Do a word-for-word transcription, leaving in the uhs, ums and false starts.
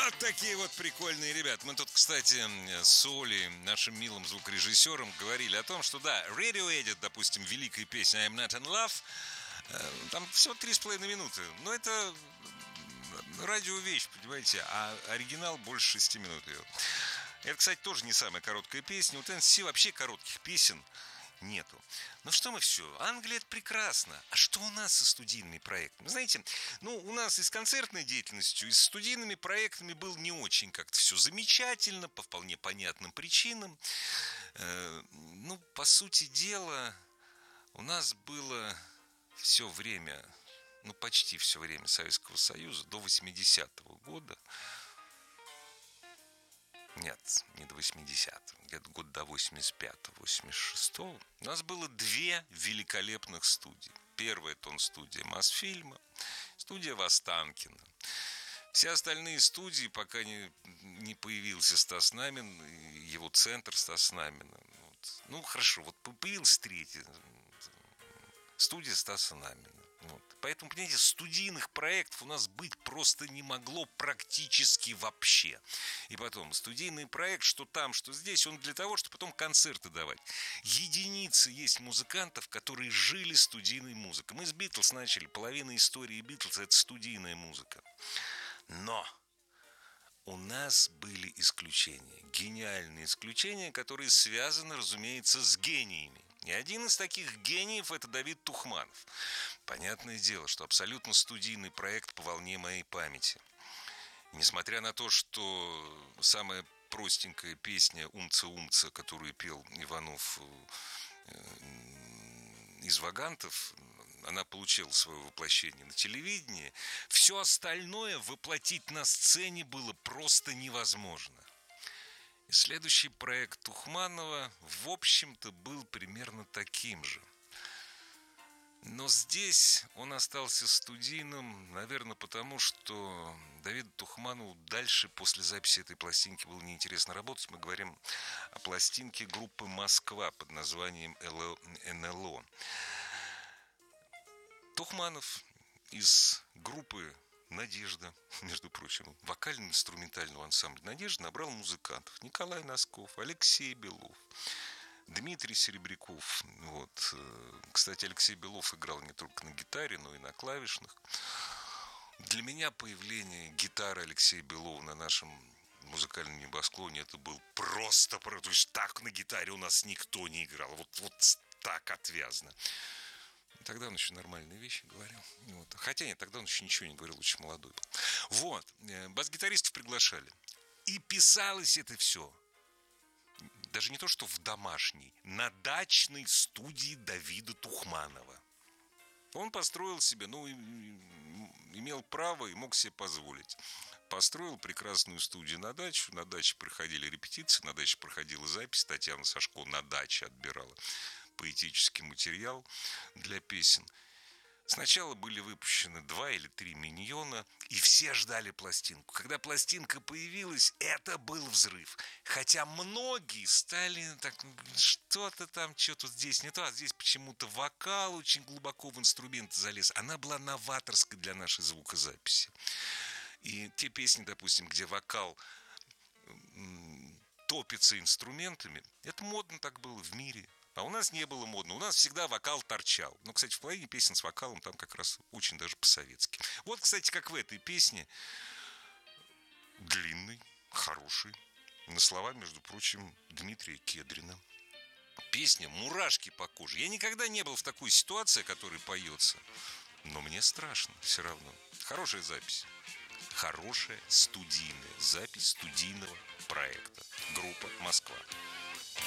Вот такие вот прикольные ребята. Мы тут, кстати, с Олей, нашим милым звукорежиссером, говорили о том, что да, Radiohead, допустим, великая песня I'm Not In Love, там всего три с половиной минуты. Но это радиовещь, понимаете, а оригинал больше шести минут ее. Это, кстати, тоже не самая короткая песня. У эн си вообще коротких песен нету. Ну что мы все, Англия — это прекрасно. А что у нас со студийными проектами? Знаете, ну у нас и с концертной деятельностью, и с студийными проектами было не очень как-то все замечательно, по вполне понятным причинам. Э, ну, по сути дела, у нас было все время, ну почти все время Советского Союза до восьмидесятого года. Нет, не до восьмидесятого, где-то год до восемьдесят пятого восемьдесят шестого. У нас было две великолепных студии. Первая — это он студия Мосфильма, студия Востанкина. Все остальные студии, пока не, не появился Стас Намин, его центр Стас Намина. Вот. Ну, хорошо, вот появилась третья студия Стаса Намина. Вот. Поэтому, понимаете, студийных проектов у нас быть просто не могло практически вообще. И потом, студийный проект, что там, что здесь, он для того, чтобы потом концерты давать. Единицы есть музыкантов, которые жили студийной музыкой. Мы с Битлз начали, половина истории Битлз — это студийная музыка. Но у нас были исключения, гениальные исключения, которые связаны, разумеется, с гениями. И один из таких гениев — это Давид Тухманов. Понятное дело, что абсолютно студийный проект по волне моей памяти. И несмотря на то, что самая простенькая песня «Умца-умца», которую пел Иванов из «Вагантов», она получила свое воплощение на телевидении, все остальное воплотить на сцене было просто невозможно. И следующий проект Тухманова, в общем-то, был примерно таким же. Но здесь он остался студийным, наверное, потому что Давиду Тухманову дальше, после записи этой пластинки, было неинтересно работать. Мы говорим о пластинке группы «Москва» под названием эн эл о. Тухманов из группы «Надежда», между прочим, вокально-инструментального ансамбля «Надежда» набрал музыкантов: Николай Носков, Алексей Белов, Дмитрий Серебряков. Вот. Кстати, Алексей Белов играл не только на гитаре, но и на клавишных. Для меня появление гитары Алексея Белова на нашем музыкальном небосклоне — это был просто... То есть так на гитаре у нас никто не играл. Вот, вот так отвязно. Тогда он еще нормальные вещи говорил. Вот. Хотя нет, тогда он еще ничего не говорил, очень молодой был. Вот. Бас-гитаристов приглашали. И писалось это все даже не то, что в домашней, на дачной студии Давида Тухманова. Он построил себе, ну, имел право и мог себе позволить. Построил прекрасную студию на даче. На даче проходили репетиции, на даче проходила запись. Татьяна Сашко на даче отбирала поэтический материал для песен. Сначала были выпущены два или три миньона, и все ждали пластинку. Когда пластинка появилась, это был взрыв. Хотя многие стали так, что-то там, что-то здесь не то, а здесь почему-то вокал очень глубоко в инструмент залез. Она была новаторской для нашей звукозаписи. И те песни, допустим, где вокал топится инструментами, это модно так было в мире. А у нас не было модно. У нас всегда вокал торчал. Но, кстати, в половине песен с вокалом там как раз очень даже по-советски. Вот, кстати, как в этой песне. Длинный, хороший. На слова, между прочим, Дмитрия Кедрина. Песня «Мурашки по коже». Я никогда не был в такой ситуации, о которой поется. Но мне страшно все равно. Хорошая запись. Хорошая студийная запись студийного проекта. Группа «Москва».